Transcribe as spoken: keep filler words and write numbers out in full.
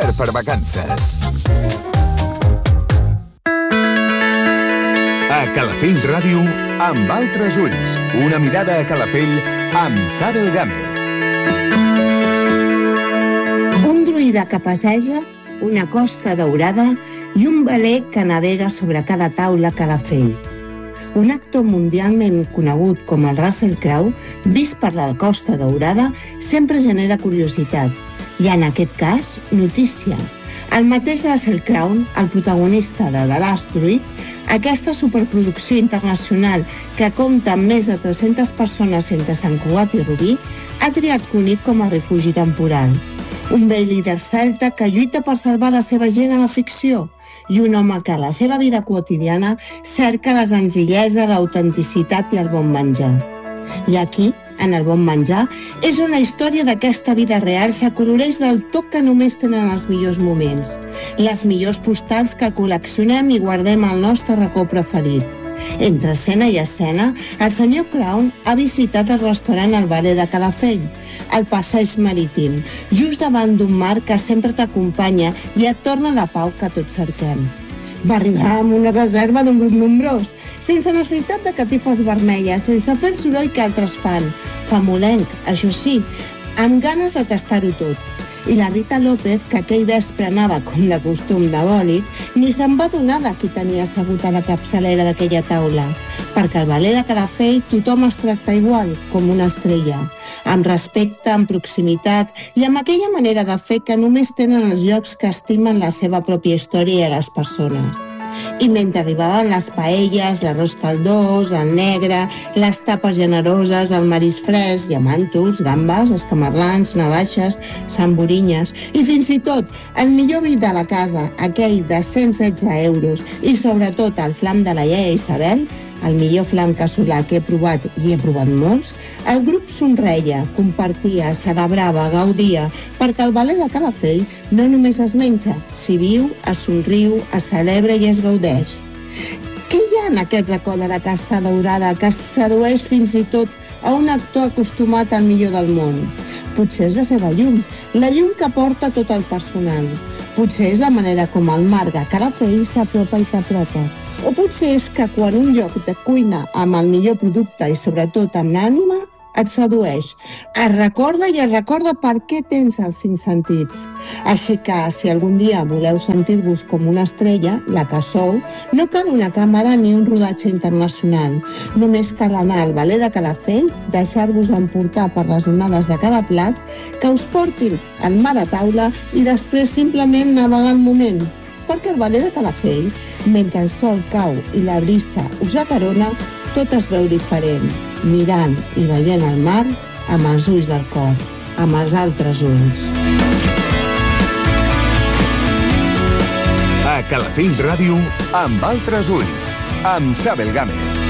Obert per vacances. A Calafell Ràdio, amb altres ulls. Una mirada a Calafell amb Sabel Gámez. Un druida que passeja, una costa daurada i un veler que navega sobre cada taula a Calafell. Un actor mundialment conegut com el Russell Crowe, vist per la Costa Daurada, sempre genera curiositat. I en aquest cas, notícia. El mateix Russell Crowe, el protagonista de The Last Druid, aquesta superproducció internacional que compta amb més de tres-centes persones entre Sant Cugat i Rubí, ha triat Cunit com a refugi temporal. Un vell líder celta que lluita per salvar la seva gent a la ficció i un home que a la seva vida quotidiana cerca la senzillesa, l'autenticitat i el bon menjar. I aquí, en el bon menjar, és una història d'aquesta vida real s'acoloreix del toc que només tenen els millors moments, les millors postals que col·leccionem i guardem al nostre racó preferit. Entre escena i escena, el senyor Crown ha visitat el restaurant El Valer de Calafell, al passeig marítim, just davant d'un mar que sempre t'acompanya i et torna la pau que tots cerquem. Va arribar amb una reserva d'un grup nombrós, sense necessitat de catifes vermelles, sense fer el soroll que altres fan. Famolenc, això sí, amb ganes de tastar-ho tot. I la Rita López, que aquell vespre anava com de costum de bòlit, ni se'n va adonar de qui tenia assegut a la capçalera d'aquella taula, perquè al Valer de Calafell tothom es tracta igual, com una estrella, amb respecte, amb proximitat i amb aquella manera de fer que només tenen els llocs que estimen la seva pròpia història i les persones. I mentre arribaven les paelles, l'arròs caldós, el negre, les tapes generoses, el marisc fresc, llamàntols, gambes, escamarlans, navaixes, samborinyes i fins i tot el millor vi de la casa, aquell de cent setze euros i sobretot el flam de la iaia Isabel, el millor flam casolà que he provat i he provat molts, el grup somreia, compartia, celebrava, gaudia, perquè el Valer de Calafell no només es menja, s'hi viu, es somriu, es celebra i es gaudeix. Què hi ha en aquest racó de la Costa Daurada que sedueix fins i tot a un actor acostumat al millor del món? Potser és la seva llum, la llum que porta tot el personal. Potser és la manera com el mar de Calafell s'apropa i t'apropa. O potser és que quan un lloc de cuina amb el millor producte i sobretot amb l'ànima et sedueix, es recorda i es recorda per què tens els cinc sentits. Així que, si algun dia voleu sentir-vos com una estrella, la que sou, no cal una càmera ni un rodatge internacional. Només cal anar al Valer de Calafell, deixar-vos emportar per les onades de cada plat, que us portin al mar a taula i després simplement navegar el moment. Perquè al Valer de Calafell, mentre el sol cau i la brisa us acarona, tot es veu diferent, mirant i veient el mar amb els ulls del cor, amb els altres ulls. A Calafell Ràdio, amb altres ulls, amb Sabel Gámez.